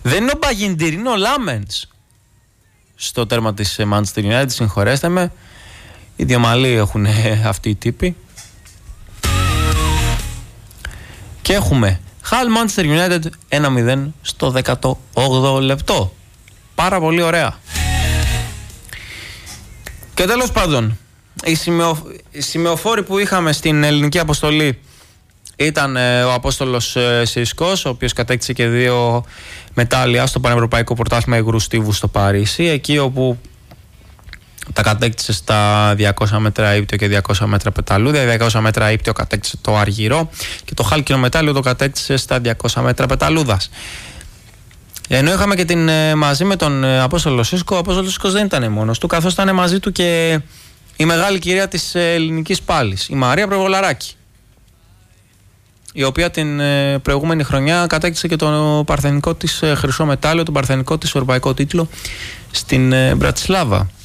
Δεν είναι ο Μπαγιντήρ, είναι ο Λάμενς στο τέρμα της Manchester United. Συγχωρέστε με. Οι δύο μαλλί έχουν αυτοί οι τύποι. Και έχουμε Hull Manchester United 1-0 στο 18ο λεπτό. Πάρα πολύ ωραία. Και τέλος πάντων, οι σημεοφόροι που είχαμε στην ελληνική αποστολή ήταν ο Απόστολος Σίσκος, ο οποίος κατέκτησε και 2 μετάλλια στο Πανευρωπαϊκό Πρωτάθλημα Υγρού Στίβου στο Παρίσι, εκεί όπου τα κατέκτησε στα 200 μέτρα ύπτιο και 200 μέτρα πεταλούδια. 200 μέτρα ύπτιο κατέκτησε το αργυρό και το χάλκινο μετάλλιο το κατέκτησε στα 200 μέτρα πεταλούδας. Ενώ είχαμε και μαζί με τον Απόστολο Σίσκο, ο Απόστολος Σίσκος δεν ήταν μόνος του, καθώς ήταν μαζί του και η μεγάλη κυρία της ελληνικής πάλης, η Μαρία Προβολαράκη, η οποία την προηγούμενη χρονιά κατέκτησε και το παρθενικό της χρυσό μετάλλιο, τον παρθενικό της ευρωπαϊκό τίτλο στην Μπρατισλάβα.